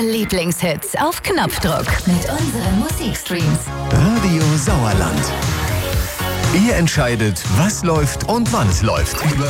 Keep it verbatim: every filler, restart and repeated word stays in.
Lieblingshits auf Knopfdruck mit unseren Musikstreams. Radio Sauerland. Ihr entscheidet, was läuft und wann es läuft. Über